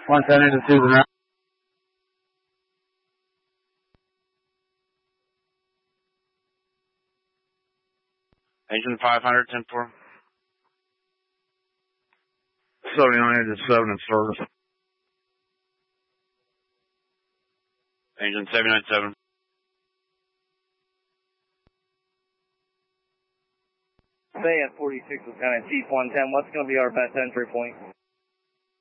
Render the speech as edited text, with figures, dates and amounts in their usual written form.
110 into Susan out. Engine 500, 10-4. 79 into 7 in service. Engine 797. Say at 46 was kind of Chief 110. What's going to be our best entry point?